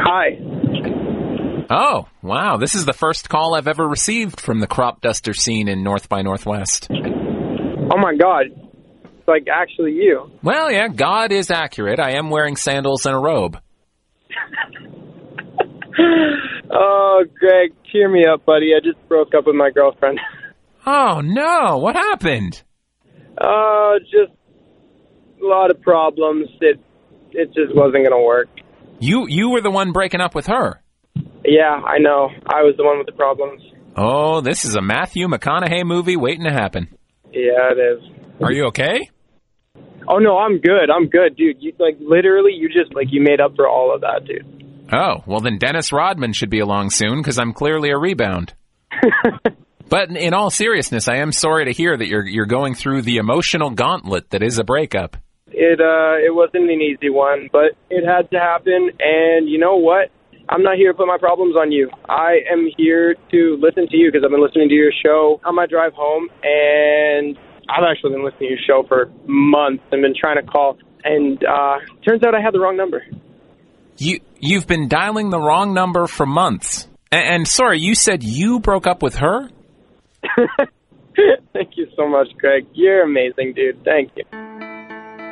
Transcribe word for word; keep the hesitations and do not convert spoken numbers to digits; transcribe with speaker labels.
Speaker 1: Hi.
Speaker 2: Oh, wow. This is the first call I've ever received from the crop duster scene in North by Northwest.
Speaker 1: Oh, my God. It's like actually you.
Speaker 2: Well, yeah, God is accurate. I am wearing sandals and a robe.
Speaker 1: Oh, Greg, cheer me up, buddy. I just broke up with my girlfriend.
Speaker 2: Oh, no. What happened?
Speaker 1: Uh, just a lot of problems. It, it just wasn't going to work.
Speaker 2: You, you were the one breaking up with her.
Speaker 1: Yeah, I know. I was the one with the problems.
Speaker 2: Oh, this is a Matthew McConaughey movie waiting to happen.
Speaker 1: Yeah, it is.
Speaker 2: Are you okay?
Speaker 1: Oh, no, I'm good. I'm good, dude. You, like, literally, you just, like, you made up for all of that, dude.
Speaker 2: Oh, well then Dennis Rodman should be along soon because I'm clearly a rebound. But in all seriousness, I am sorry to hear that you're you're going through the emotional gauntlet that is a breakup.
Speaker 1: It uh it wasn't an easy one, but it had to happen, and you know what? I'm not here to put my problems on you. I am here to listen to you because I've been listening to your show on my drive home, and I've actually been listening to your show for months and been trying to call, and uh turns out I had the wrong number.
Speaker 2: You, you've been dialing the wrong number for months. And, and sorry, you said you broke up with her?
Speaker 1: Thank you so much, Greg. You're amazing, dude. Thank you.